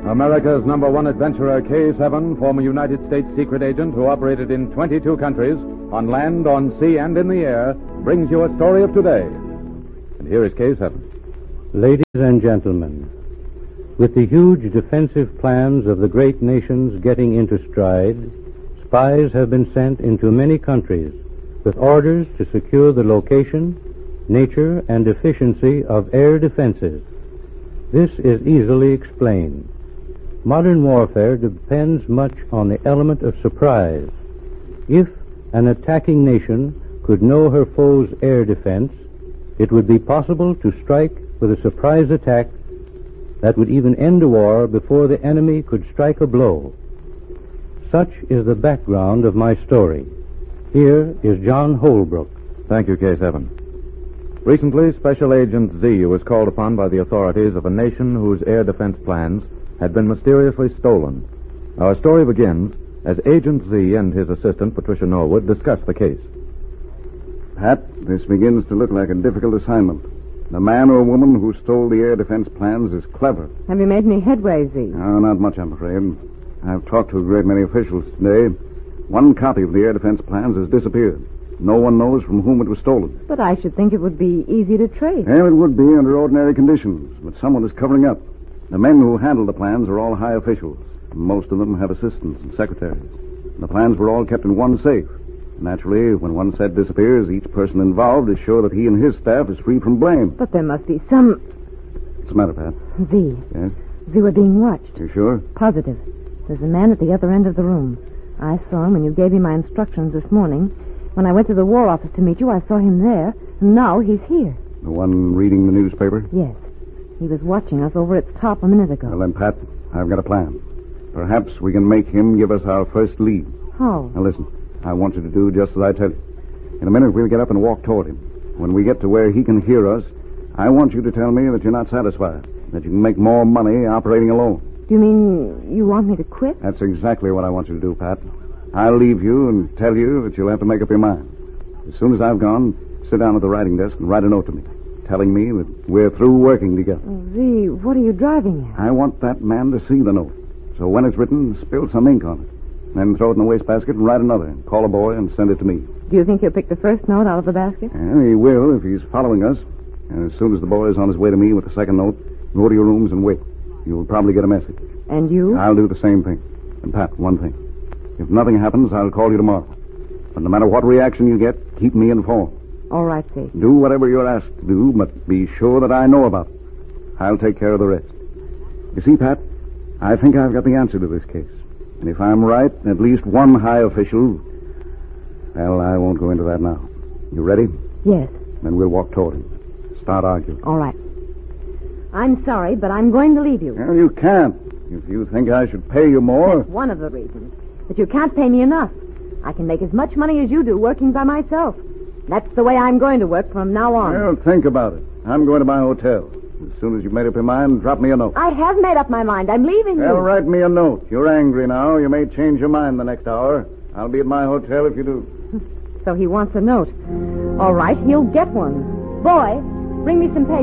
America's #1 adventurer, K-7, former United States secret agent who operated in 22 countries, on land, on sea, and in the air, brings you a story of today. And here is K-7. Ladies and gentlemen, with the huge defensive plans of the great nations getting into stride, spies have been sent into many countries with orders to secure the location, nature, and efficiency of air defenses. This is easily explained. Modern warfare depends much on the element of surprise. If an attacking nation could know her foe's air defense, it would be possible to strike with a surprise attack that would even end a war before the enemy could strike a blow. Such is the background of my story. Here is John Holbrook. Thank you, K-7. Recently, Special Agent Z was called upon by the authorities of a nation whose air defense plans had been mysteriously stolen. Our story begins as Agent Z and his assistant, Patricia Norwood, discuss the case. Pat, this begins to look like a difficult assignment. The man or woman who stole the air defense plans is clever. Have you made any headway, Z? No, not much, I'm afraid. I've talked to a great many officials today. One copy of the air defense plans has disappeared. No one knows from whom it was stolen. But I should think it would be easy to trace. Well, it would be under ordinary conditions, but someone is covering up. The men who handle the plans are all high officials. Most of them have assistants and secretaries. The plans were all kept in one safe. Naturally, when one set disappears, each person involved is sure that he and his staff is free from blame. But there must be some... What's the matter, Pat? Z. Yes? Z, we're being watched. You sure? Positive. There's a man at the other end of the room. I saw him when you gave me my instructions this morning. When I went to the War Office to meet you, I saw him there. And now he's here. The one reading the newspaper? Yes. He was watching us over its top a minute ago. Well, then, Pat, I've got a plan. Perhaps we can make him give us our first lead. How? Now, listen. I want you to do just as I tell you. In a minute, we'll get up and walk toward him. When we get to where he can hear us, I want you to tell me that you're not satisfied, that you can make more money operating alone. Do you mean you want me to quit? That's exactly what I want you to do, Pat. I'll leave you and tell you that you'll have to make up your mind. As soon as I've gone, sit down at the writing desk and write a note to me, telling me that we're through working together. Z, what are you driving at? I want that man to see the note. So when it's written, spill some ink on it. Then throw it in the wastebasket and write another. Call a boy and send it to me. Do you think he'll pick the first note out of the basket? Yeah, he will if he's following us. And as soon as the boy is on his way to me with the second note, go to your rooms and wait. You'll probably get a message. And you? I'll do the same thing. And, Pat, one thing. If nothing happens, I'll call you tomorrow. But no matter what reaction you get, keep me informed. All right, Z. Do whatever you're asked to do, but be sure that I know about it. I'll take care of the rest. You see, Pat, I think I've got the answer to this case. And if I'm right, at least one high official... Well, I won't go into that now. You ready? Yes. Then we'll walk toward him. Start arguing. All right. I'm sorry, but I'm going to leave you. Well, you can't. If you think I should pay you more... That's one of the reasons. But you can't pay me enough. I can make as much money as you do working by myself. That's the way I'm going to work from now on. Well, think about it. I'm going to my hotel. As soon as you've made up your mind, drop me a note. I have made up my mind. I'm leaving you. Well, write me a note. You're angry now. You may change your mind the next hour. I'll be at my hotel if you do. So he wants a note. All right, he'll get one. Boy, bring me some paper.